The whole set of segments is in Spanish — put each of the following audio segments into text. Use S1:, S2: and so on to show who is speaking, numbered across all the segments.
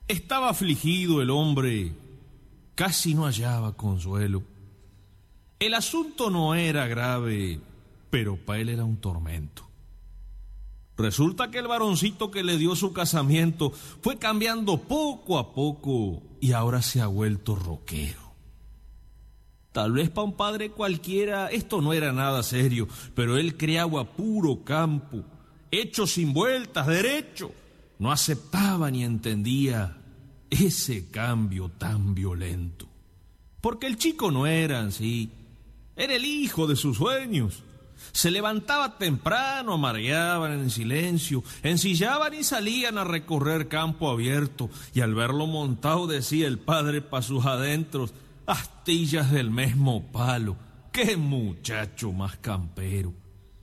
S1: Estaba afligido el hombre, casi no hallaba consuelo. El asunto no era grave, pero para él era un tormento. Resulta que el varoncito que le dio su casamiento fue cambiando poco a poco y ahora se ha vuelto rockero. Tal vez para un padre cualquiera esto no era nada serio, pero él criaba a puro campo, hecho sin vueltas, derecho. No aceptaba ni entendía ese cambio tan violento. Porque el chico no era así, era el hijo de sus sueños. Se levantaba temprano, amargueaban en silencio, ensillaban y salían a recorrer campo abierto, y al verlo montado decía el padre pa' sus adentros: astillas del mismo palo, qué muchacho más campero.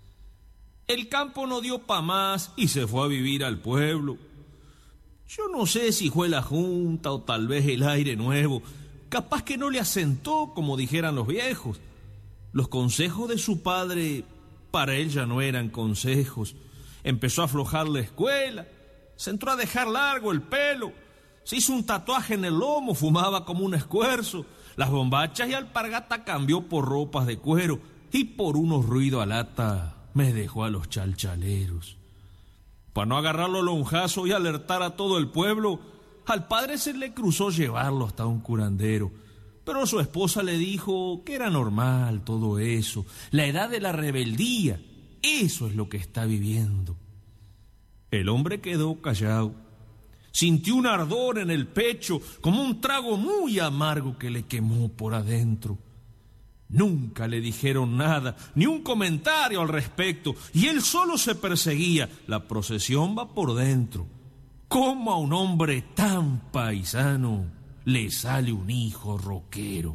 S1: El campo no dio pa' más y se fue a vivir al pueblo. Yo no sé si fue la junta o tal vez el aire nuevo, capaz que no le asentó, como dijeran los viejos. Los consejos de su padre para él ya no eran consejos. Empezó a aflojar la escuela, se entró a dejar largo el pelo, se hizo un tatuaje en el lomo, fumaba como un escuerzo, las bombachas y alpargata cambió por ropas de cuero y por unos ruidos a lata me dejó a los chalchaleros. Para no agarrarlo lonjazo y alertar a todo el pueblo, al padre se le cruzó llevarlo hasta un curandero. Pero su esposa le dijo que era normal todo eso, la edad de la rebeldía, eso es lo que está viviendo. El hombre quedó callado, sintió un ardor en el pecho, como un trago muy amargo que le quemó por adentro. Nunca le dijeron nada, ni un comentario al respecto, y él solo se perseguía. La procesión va por dentro. ¿Cómo a un hombre tan paisano le sale un hijo rockero?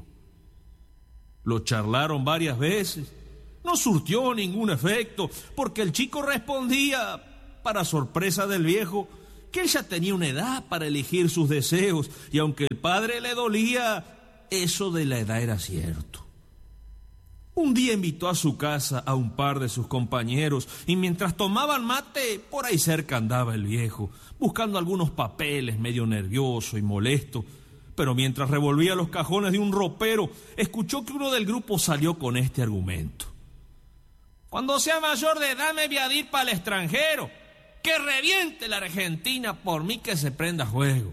S1: Lo charlaron varias veces, no surtió ningún efecto, porque el chico respondía, para sorpresa del viejo, que él ya tenía una edad para elegir sus deseos, y aunque el padre le dolía, eso de la edad era cierto. Un día invitó a su casa a un par de sus compañeros y mientras tomaban mate, por ahí cerca andaba el viejo, buscando algunos papeles, medio nervioso y molesto. Pero mientras revolvía los cajones de un ropero, escuchó que uno del grupo salió con este argumento: cuando sea mayor de edad me voy a ir para el extranjero, que reviente la Argentina, por mí que se prenda fuego.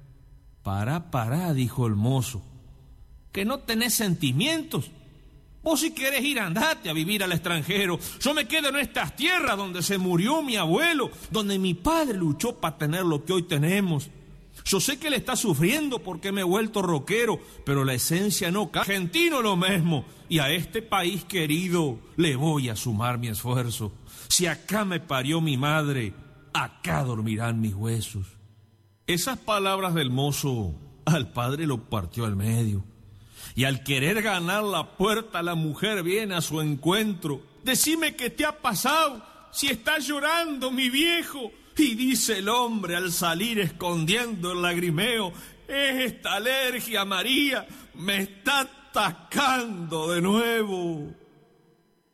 S1: Pará, dijo el mozo, que no tenés sentimientos. Vos si querés ir, andate a vivir al extranjero. Yo me quedo en estas tierras donde se murió mi abuelo, donde mi padre luchó para tener lo que hoy tenemos. Yo sé que él está sufriendo porque me he vuelto rockero, pero la esencia no cambia. Argentino lo mismo, y a este país querido le voy a sumar mi esfuerzo. Si acá me parió mi madre, acá dormirán mis huesos. Esas palabras del mozo al padre lo partió al medio. Y al querer ganar la puerta, la mujer viene a su encuentro. Decime qué te ha pasado, si estás llorando, mi viejo. Y dice el hombre al salir escondiendo el lagrimeo: es esta alergia, María, me está atacando de nuevo.